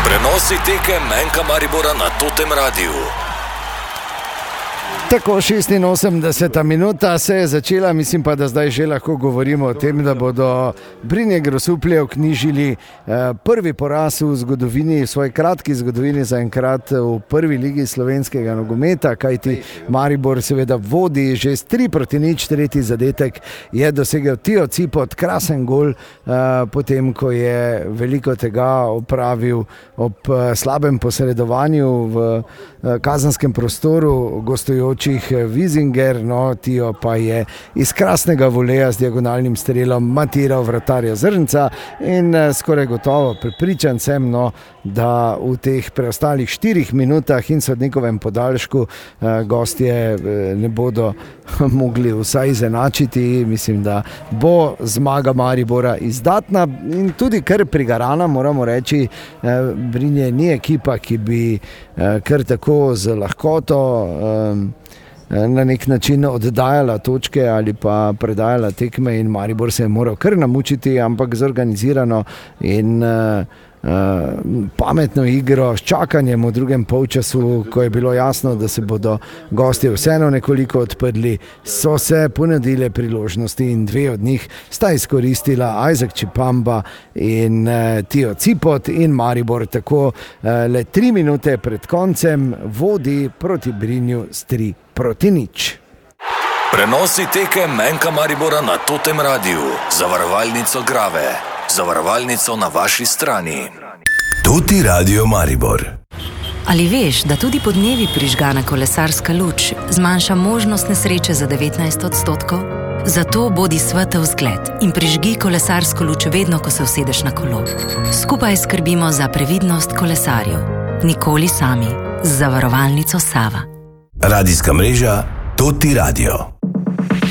Prenosi tekem Menka Maribora na Totem Radiu. Tako, 86. minuta se je začela, mislim pa, da zdaj že lahko govorimo o tem, da bodo Brinje Grosuplje vknjižili prvi poraz v zgodovini, v svoji kratki zgodovini zaenkrat v prvi ligi slovenskega nogometa, kajti Maribor seveda vodi že s 3-0, tretji zadetek je dosegel Tio Cipot, krasen gol, potem ko je veliko tega opravil ob slabem posredovanju v kazanskem prostoru gostujočih Vizinger, no, Tio pa je iz krasnega voleja z diagonalnim strelom matiral vratarja Zrnca in skoraj gotovo prepričan sem, no, da v teh preostalih 4 minutah in sodnikovem podaljšku gostje ne bodo mogli vsaj izenačiti. Mislim, da bo zmaga Maribora izdatna in tudi kar prigarana, moramo reči. Brinje ni ekipa, ki bi kar tako z lahkoto na nek način oddajala točke ali pa predajala tekme in Maribor se je moral kar namučiti, ampak zorganizirano in pametno igro s čakanjem v drugem polčasu, ko je bilo jasno, da se bodo gostje vseeno nekoliko odprli, so se ponudile priložnosti in 2 od njih sta izkoristila Isaac Chipamba in Tio Cipot in Maribor tako le 3 minute pred koncem vodi proti Brinju s 3-0. Prenosi tekem Menka Maribora na Totem Radiu. Zavarovalnico Grave. Zavarovalnico na vaši strani. Toti Radio Maribor. Ali veš, da tudi podnevi prižgana kolesarska luč zmanjša možnost nesreče za 19%? Zato bodi svetel zgled in prižgi kolesarsko luč vedno, ko se usedeš na kolo. Skupaj skrbimo za previdnost kolesarjev. Nikoli sami. Z Zavarovalnico Sava. Radijska mreža Toti Radio.